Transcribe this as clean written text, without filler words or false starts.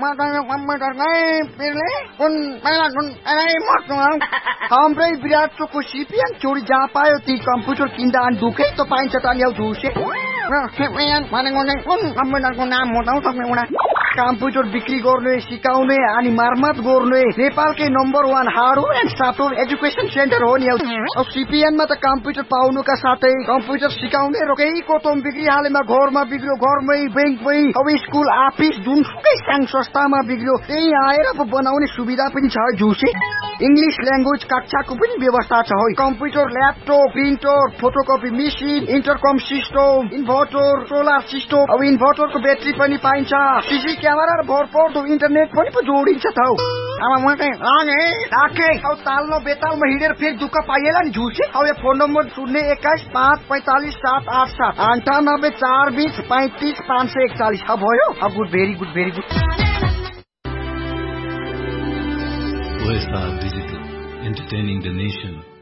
हाम्रै विराट चोकको सिपिएन चोरी जहाँ पायो ती कम्प्युटर किन्दा अनि दुखै त पाइन्छ त ल्याउ झुसे कम्प्युटरको नाम बताउ तपाईँ कम्प्युटर बिक्री गर्ने सिकाउने अनि मर्मत गर्ने नेपालकै number 1 hardware and software education centre हो नि। अब सिपिएनमा त कम्प्युटर पाउनुका साथै कम्प्युटर सिकाउने रोकेको तम बिक्री हालेमा घरमा बिग्रियो घरमै बैंकमै अब स्कुल अफिस जुनसुकै संघ संस्थामा बिग्रियो त्यही आएर बनाउने सुविधा पनि छ झुसे। इंग्लिश ल्याङ्ग्वेज कक्षाको पनि व्यवस्था छ है। Computer laptop printer photocopy machine इन्टरकम system inverter solar system अब इन्भर्टरको ब्याट्री पनि पाइन्छ सीसी क्यामेरा र भरपर्दो इन्टरनेट पनि जोडिन्छ त अब तालमा बेतालमा हिँडेर फेरि दुःख पाइएला नि झुसे। अब यो फोन नम्बर 021545420 भयो। अब good very good very good. OSR Digital, entertaining the nation